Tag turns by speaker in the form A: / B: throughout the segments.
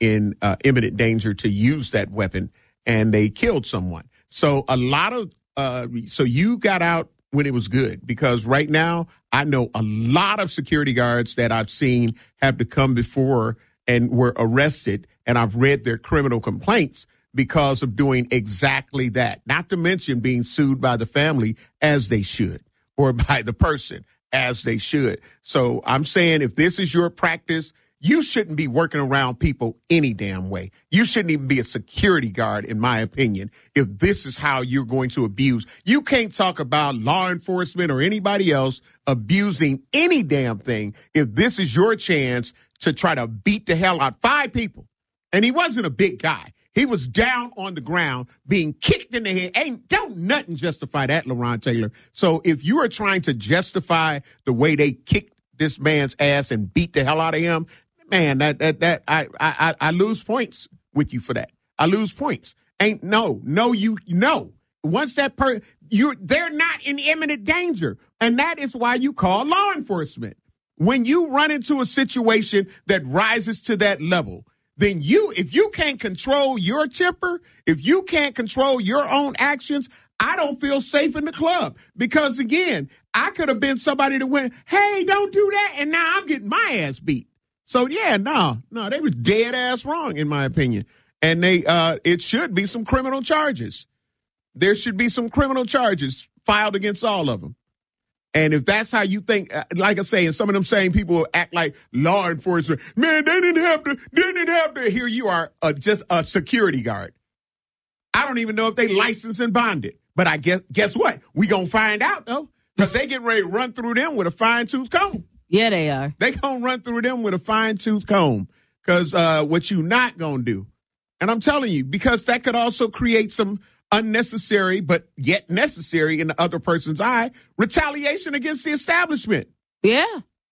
A: in imminent danger to use that weapon, and they killed someone. So so you got out when it was good, because right now I know a lot of security guards that I've seen have to come before and were arrested, and I've read their criminal complaints because of doing exactly that. Not to mention being sued by the family, as they should, or by the person, as they should. So I'm saying, if this is your practice, you shouldn't be working around people any damn way. You shouldn't even be a security guard, in my opinion, if this is how you're going to abuse. You can't talk about law enforcement or anybody else abusing any damn thing if this is your chance to try to beat the hell out of 5 people. And he wasn't a big guy. He was down on the ground being kicked in the head. Don't nothing justify that, LaRon Taylor. So if you are trying to justify the way they kicked this man's ass and beat the hell out of him, man, I lose points with you for that. I lose points. Once they're not in imminent danger. And that is why you call law enforcement. When you run into a situation that rises to that level, then if you can't control your temper, if you can't control your own actions, I don't feel safe in the club. Because again, I could have been somebody that went, hey, don't do that. And now I'm getting my ass beat. So yeah, no, they was dead ass wrong, in my opinion. And it should be some criminal charges. There should be some criminal charges filed against all of them. And if that's how you think, like I say, and some of them same people act like law enforcement, man, they didn't have to. Here you are, just a security guard. I don't even know if they licensed and bonded. But I guess what? We gonna find out though, because they getting ready to run through them with a fine-tooth comb.
B: Yeah, they are.
A: They gonna run through them with a fine-tooth comb, because what you not gonna do, and I'm telling you, because that could also create some unnecessary, but yet necessary in the other person's eye, retaliation against the establishment.
B: Yeah.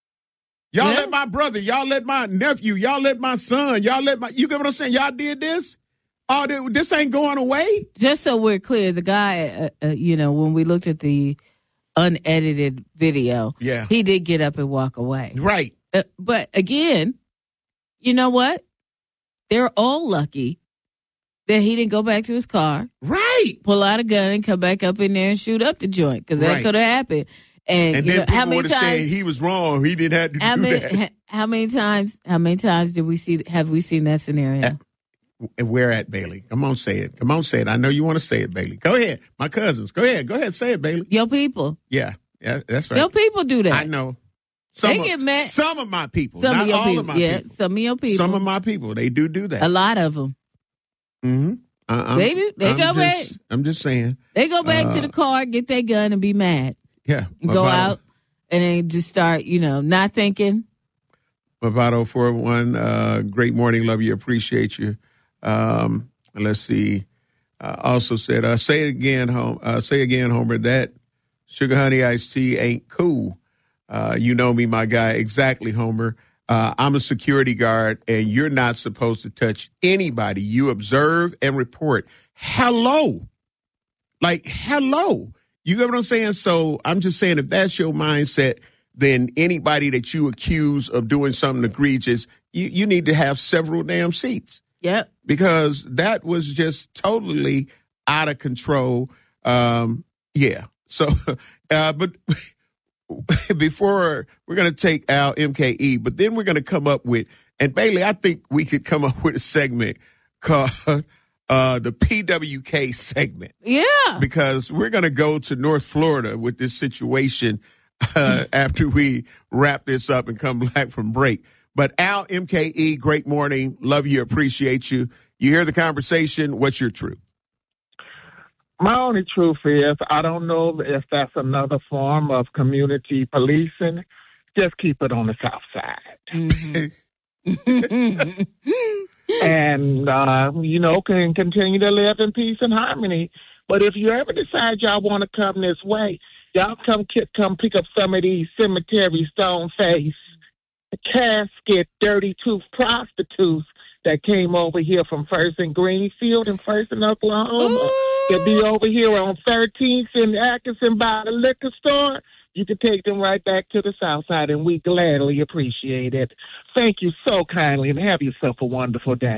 A: Y'all let my brother, y'all let my nephew, y'all let my son, you get what I'm saying? Y'all did this? Oh, this ain't going away?
B: Just so we're clear, the guy, when we looked at the unedited video, he did get up and walk away.
A: Right.
B: But again, you know what? They're all lucky that he didn't go back to his car.
A: Right.
B: Pull out a gun and come back up in there and shoot up the joint, because that could have happened. And
A: then people would have said he was wrong. He didn't have to do that.
B: How many times have we seen that scenario?
A: Where at, Bailey? Come on, say it. I know you want to say it, Bailey. Go ahead. My cousins. Go ahead. Say it, Bailey.
B: Your people.
A: Yeah, that's right.
B: Your people do that.
A: I know.
B: They get mad.
A: Some of my people.
B: Some
A: not
B: of your
A: all
B: people.
A: Of my people.
B: Some of your people.
A: Some of my people. They do that.
B: A lot of them.
A: Mm-hmm.
B: They do. They go back.
A: I'm just saying.
B: They go back to the car, get their gun, and be mad.
A: Yeah.
B: And go out and then just start, not thinking.
A: Movado 401, great morning. Love you. Appreciate you. Let's see. Also said, say again, Homer, that sugar honey iced tea ain't cool. You know me, my guy. Exactly, Homer. I'm a security guard, and you're not supposed to touch anybody. You observe and report. Hello. You get what I'm saying? So I'm just saying, if that's your mindset, then anybody that you accuse of doing something egregious, you need to have several damn seats.
B: Yep.
A: Because that was just totally out of control. Yeah. So, but before we're going to take our MKE, but then we're going to come up with, and Bailey, I think we could come up with a segment called the PWK segment.
B: Yeah.
A: Because we're going to go to North Florida with this situation after we wrap this up and come back from break. But Al, MKE, great morning. Love you. Appreciate you. You hear the conversation. What's your truth?
C: My only truth is I don't know if that's another form of community policing. Just keep it on the South Side.
B: Mm-hmm.
C: And, can continue to live in peace and harmony. But if you ever decide y'all want to come this way, y'all come pick up some of these cemetery stone face, casket, dirty tooth prostitutes that came over here from First and Greenfield and First in Oklahoma. That be over here on 13th and Atkinson by the liquor store. You can take them right back to the South Side, and we gladly appreciate it. Thank you so kindly, and have yourself a wonderful day.